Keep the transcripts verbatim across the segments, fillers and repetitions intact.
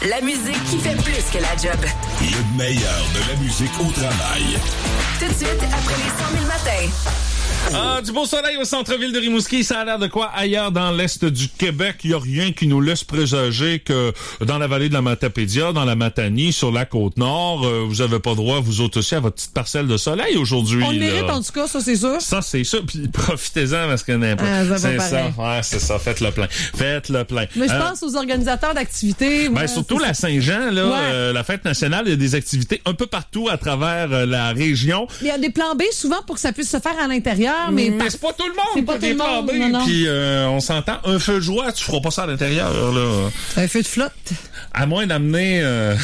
La musique qui fait plus que la job. Le meilleur de la musique au travail. Tout de suite, après les cent mille matins. Ah, du beau soleil au centre-ville de Rimouski, ça a l'air de quoi ailleurs dans l'est du Québec? Il n'y a rien qui nous laisse présager que dans la vallée de la Matapédia, dans la Matanie, sur la Côte-Nord, euh, vous avez pas droit, vous autres aussi, à votre petite parcelle de soleil aujourd'hui. On le là. mérite en tout cas, ça c'est sûr. Ça, c'est ça, puis profitez-en parce que n'importe Ah, ça c'est va ça, pareil. ouais, c'est ça, faites le plein. Faites le plein. Mais je Euh, pense aux organisateurs d'activités. Ben, moi, surtout c'est la ça. Saint-Jean, là, Ouais. euh, la fête nationale, il y a des activités un peu partout à travers euh, la région. Il y a des plans B souvent pour que ça puisse se faire à l'intérieur, mais, Mais par- c'est pas tout le monde. C'est pas qui a tout le des plans monde, B. non, non. Puis euh, on s'entend, un feu de joie, tu feras pas ça à l'intérieur, là. un feu de flotte. À moins d'amener... Euh...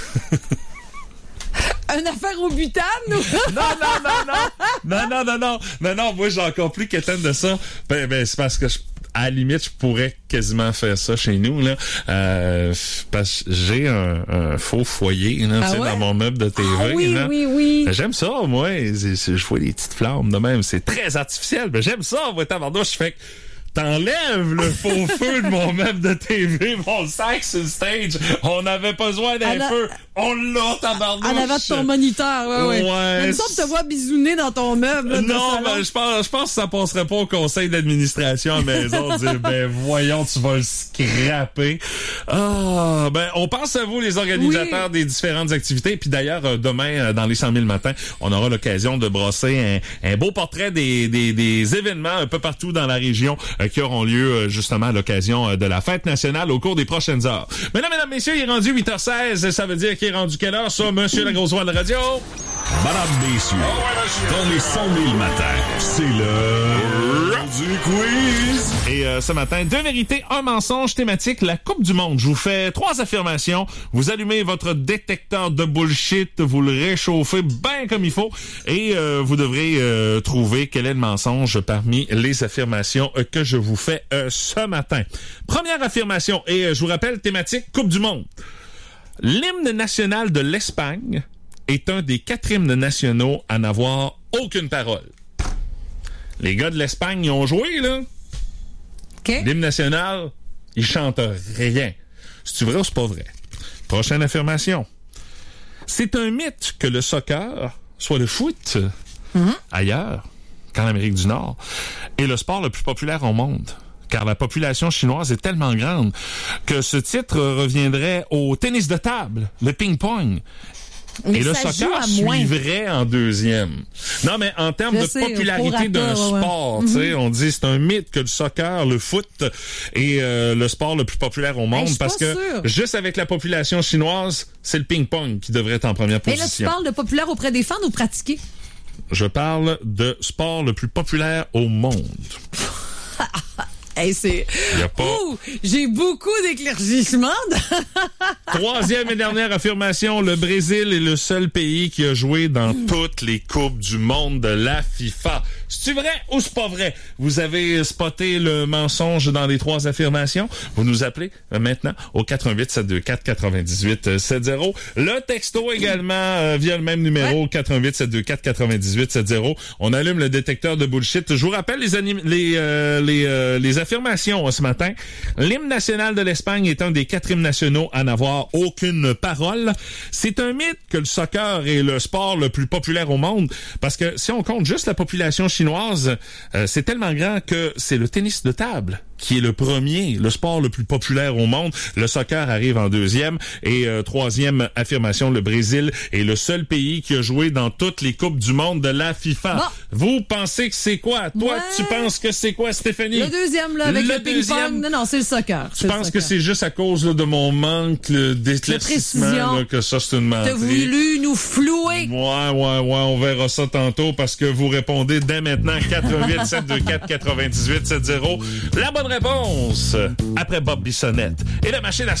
Une affaire au butane, ou? non, non, non, non. Non, non, non, non. Non, non, moi, j'ai encore plus qu'éteindre de ça. Ben, ben, c'est parce que je... À la limite, je pourrais quasiment faire ça chez nous, là. Euh, parce que j'ai un, un faux foyer, là, Ah tu sais, ouais? dans mon meuble de T V. Ah oui, là. oui, oui. J'aime ça, moi. C'est- c'est- Je vois des petites flammes de même. C'est très artificiel, mais j'aime ça, moi, tabarnouche. Je fais que t'enlèves le faux feu de mon meuble de T V, mon sac sur le stage. On n'avait pas besoin d'un En a- feu. On l'a, tabarnouche. En avant de ton moniteur, ouais, ouais. Ouais. Même ça, on te voit bisouner dans ton meuble. là, de Non, salon. ben, je pense, je pense que ça passerait pas au conseil d'administration à la maison de dire, ben, voyons, tu vas le scraper. Ah, ben, on pense à vous, les organisateurs des différentes activités. Puis d'ailleurs, euh, demain, euh, dans les cent mille matins, on aura l'occasion de brosser un, un beau portrait des, des, des événements un peu partout dans la région euh, qui auront lieu, euh, justement, à l'occasion euh, de la fête nationale au cours des prochaines heures. Maintenant, mesdames, messieurs, il est rendu huit heures seize. Ça veut dire qu'il est rendu quelle heure, ça, monsieur la grosse voix de radio? Madame, messieurs, dans les cent mille matins, c'est le du quiz. Et euh, ce matin, deux vérités, un mensonge thématique, la Coupe du Monde. Je vous fais trois affirmations. Vous allumez votre détecteur de bullshit, vous le réchauffez bien comme il faut et euh, vous devrez euh, trouver quel est le mensonge parmi les affirmations euh, que je vous fais euh, ce matin. Première affirmation, et euh, je vous rappelle, thématique Coupe du Monde. L'hymne national de l'Espagne est un des quatre hymnes nationaux à n'avoir aucune parole. Les gars de l'Espagne, ils ont joué, là. OK. L'hymne national, ils chantent rien. C'est-tu vrai ou c'est pas vrai? Prochaine affirmation. C'est un mythe que le soccer, soit le foot, Mm-hmm. ailleurs qu'en Amérique du Nord, est le sport le plus populaire au monde. Car la population chinoise est tellement grande que ce titre reviendrait au tennis de table, le ping-pong. Mais Et le ça joue soccer à moins. suivrait en deuxième. Non, mais en termes Je de sais, popularité au d'un prorata, ouais. sport, tu sais, on dit c'est un mythe que le soccer, le foot est euh, le sport le plus populaire au monde je suis parce pas que sûre. juste avec la population chinoise, c'est le ping-pong qui devrait être en première Mais là, tu position. parles de populaire auprès des fans ou pratiqué? Je parle de sport le plus populaire au monde. Hey, c'est... Y a pas- Ouh, j'ai beaucoup d'éclaircissements. Troisième et dernière affirmation, le Brésil est le seul pays qui a joué dans toutes les coupes du monde de la FIFA. C'est-tu vrai ou c'est pas vrai? Vous avez spoté le mensonge dans les trois affirmations. Vous nous appelez euh, maintenant au quatre un huit sept deux quatre quatre-vingt-dix-huit soixante. Le texto également euh, via le même numéro, Ouais. quatre un huit sept deux quatre quatre-vingt-dix-huit soixante. On allume le détecteur de bullshit. Je vous rappelle les anim- les euh, les, euh, les affirmations euh, ce matin. L'hymne national de l'Espagne est un des quatre hymnes nationaux à n'avoir aucune parole. C'est un mythe que le soccer est le sport le plus populaire au monde parce que si on compte juste la population chinoise, euh, c'est tellement grand que c'est le tennis de table qui est le premier, le sport le plus populaire au monde. Le soccer arrive en deuxième. Et euh, troisième affirmation, le Brésil est le seul pays qui a joué dans toutes les coupes du monde de la FIFA. Bon. Vous pensez que c'est quoi? Toi, Ouais. tu penses que c'est quoi, Stéphanie? Le deuxième, là, avec Le le, ping-pong. deuxième. Non, non, c'est le soccer. Tu penses que c'est juste à cause là, de mon manque là, d'éclaircissement précision. là, que ça, c'est une menterie? T'as voulu nous flouer. Ouais, ouais, ouais, on verra ça tantôt parce que vous répondez dès maintenant quatre un huit sept deux quatre quatre-vingt-dix-huit soixante. La bonne réponse après Bob Bissonnette. Et la machine à